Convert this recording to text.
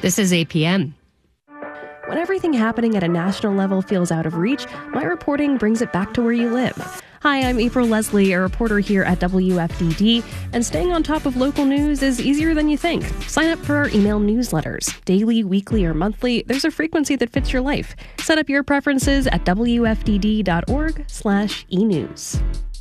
This is APM. When everything happening at a national level feels out of reach, my reporting brings it back to where you live. Hi, I'm April Leslie, a reporter here at WFDD, and staying on top of local news is easier than you think. Sign up for our email newsletters. Daily, weekly, or monthly, there's a frequency that fits your life. Set up your preferences at wfdd.org/enews.